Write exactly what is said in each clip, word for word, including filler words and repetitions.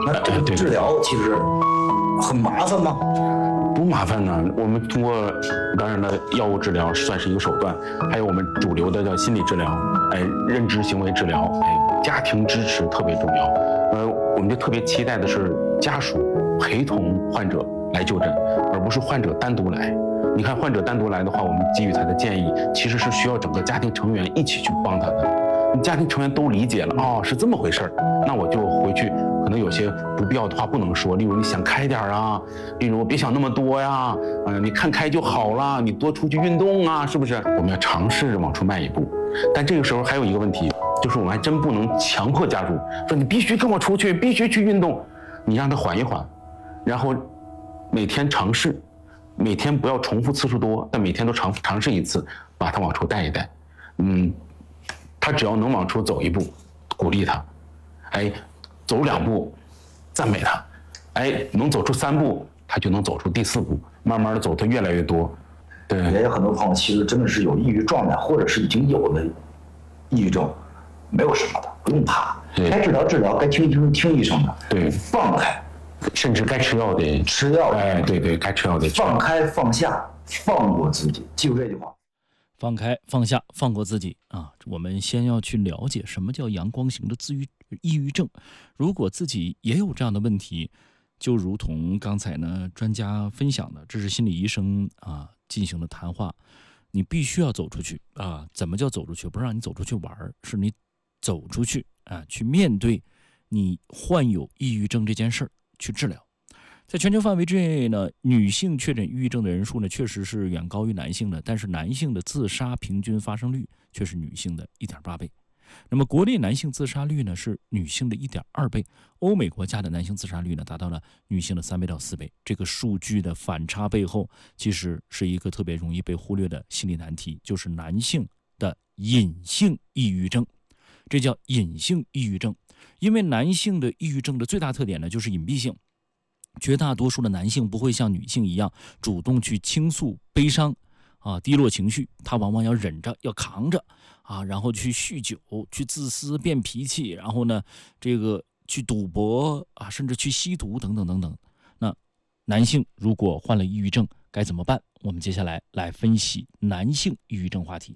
那这个治疗其实很麻烦吗？ 不麻烦呢，我们通过当然了，药物治疗算是一个手段，还有我们主流的叫心理治疗，哎，认知行为治疗，哎，家庭支持特别重要。呃，我们就特别期待的是家属陪同患者来就诊，而不是患者单独来。你看，患者单独来的话，我们给予他的建议其实是需要整个家庭成员一起去帮他的。你家庭成员都理解了，哦，是这么回事儿，那我就回去。可能有些不必要的话不能说，例如你想开点啊，例如别想那么多呀，嗯、呃，你看开就好了，你多出去运动啊，是不是？我们要尝试着往出迈一步，但这个时候还有一个问题，就是我们还真不能强迫家属说你必须跟我出去，必须去运动，你让他缓一缓，然后每天尝试，每天不要重复次数多，但每天都尝尝试一次，把他往出带一带，嗯，他只要能往出走一步，鼓励他，哎。走两步，赞美他，哎，能走出三步，他就能走出第四步，慢慢的走，他越来越多。对， 也有很多朋友其实真的是有抑郁状态，或者是已经有了抑郁症，没有什么的，不用怕，该治疗治疗，该听医生听医生的， 对， 放开， 甚至该吃药的吃药， 哎，对对，该吃药的放开放下，放过自己，记住这句话。 放开放下放过自己啊！我们先要去了解什么叫阳光型的自愈抑郁症。如果自己也有这样的问题，就如同刚才呢专家分享的，这是心理医生啊进行的谈话，你必须要走出去啊！怎么叫走出去？不是让你走出去玩，是你走出去啊，去面对你患有抑郁症这件事儿，去治疗。在全球范围之内呢，女性确诊抑郁症的人数呢，确实是远高于男性的，但是男性的自杀平均发生率却是女性的 一点八倍。那么国内男性自杀率呢是女性的 一点二倍，欧美国家的男性自杀率呢达到了女性的三倍到四倍。这个数据的反差背后，其实是一个特别容易被忽略的心理难题，就是男性的隐性抑郁症。这叫隐性抑郁症，因为男性的抑郁症的最大特点呢就是隐蔽性。绝大多数的男性不会像女性一样主动去倾诉悲伤啊、低落情绪，他往往要忍着，要扛着啊，然后去酗酒，去自私变脾气，然后呢，这个去赌博啊，甚至去吸毒等等等等。那男性如果患了抑郁症该怎么办？我们接下来来分析男性抑郁症话题。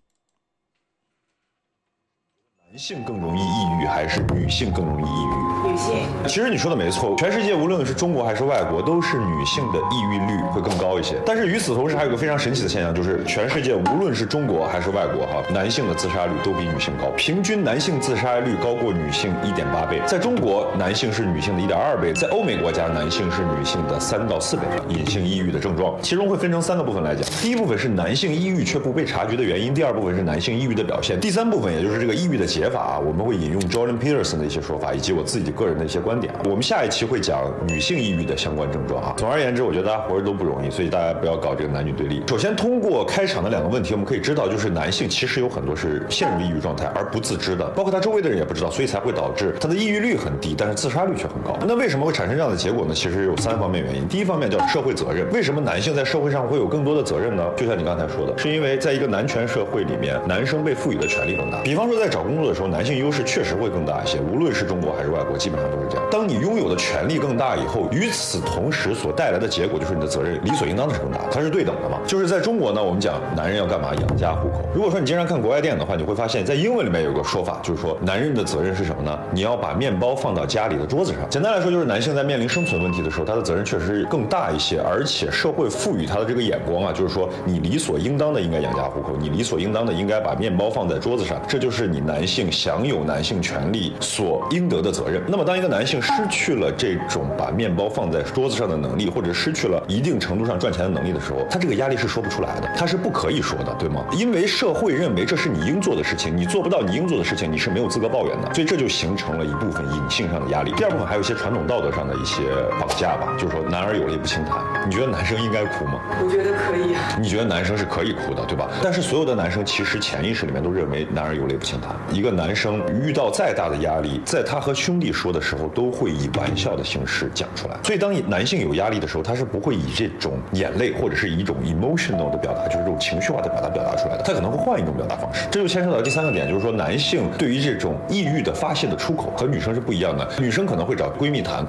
男性更容易抑郁还是女性更容易抑郁？ 女性。 其实你说的没错，全世界无论是中国还是外国，都是女性的抑郁率会更高一些。但是与此同时，还有个非常神奇的现象，就是全世界无论是中国还是外国，哈，男性的自杀率都比女性高，平均男性自杀率高过女性 一点八倍。在中国，男性是女性的 一点二倍；在欧美国家，男性是女性的三到四倍。隐性抑郁的症状，其中会分成三个部分来讲。第一部分是男性抑郁却不被察觉的原因，第二部分是男性抑郁的表现，第三部分也就是这个抑郁的解法啊，我们会引用 Jordan Peterson 的一些说法，以及我自己个人的一些观点。我们下一期会讲女性抑郁的相关症状啊。总而言之，我觉得大家活着都不容易，所以大家不要搞这个男女对立。首先，通过开场的两个问题，我们可以知道，就是男性其实有很多是陷入了抑郁状态而不自知的，包括他周围的人也不知道，所以才会导致他的抑郁率很低，但是自杀率却很高。那为什么会产生这样的结果呢？其实有三方面原因。第一方面叫社会责任。为什么男性在社会上会有更多的责任呢？就像你刚才说的，是因为在一个男权社会里面，男生被赋予的权利更大。比方说，在找工作的时候，男性优势确实会更大一些，无论是中国还是外国，基本上都是这样。当你拥有的权利更大以后，与此同时所带来的结果就是你的责任理所应当的是更大的，它是对等的嘛。就是在中国呢，我们讲男人要干嘛？养家糊口。如果说你经常看国外电影的话，你会发现在英文里面有个说法，就是说男人的责任是什么呢？你要把面包放到家里的桌子上。简单来说，就是男性在面临生存问题的时候，他的责任确实更大一些，而且社会赋予他的这个眼光啊，就是说你理所应当的应该养家糊口，你理所应当的应该把面包放在桌子上，这就是你男性享有男性权利所应得的责任。那么当一个男性失去了这种把面包放在桌子上的能力，或者失去了一定程度上赚钱的能力的时候，他这个压力是说不出来的，他是不可以说的，对吗？因为社会认为这是你应做的事情，你做不到你应做的事情，你是没有资格抱怨的，所以这就形成了一部分隐性上的压力。第二部分还有一些传统道德上的一些绑架吧，就是说男儿有泪不轻弹。你觉得男生应该哭吗？ 我觉得可以啊。 你觉得男生是可以哭的，对吧？但是所有的男生其实潜意识里面都认为男儿有泪不轻弹。一个男生遇到再大的压力，在他和兄弟说的时候，都会以玩笑的形式讲出来。所以当男性有压力的时候，他是不会以这种眼泪或者是以一种 emotional 的表达，就是这种情绪化的表达表达出来的，他可能会换一种表达方式。这就牵涉到第三个点，就是说男性对于这种抑郁的发泄的出口和女生是不一样的。女生可能会找闺蜜谈，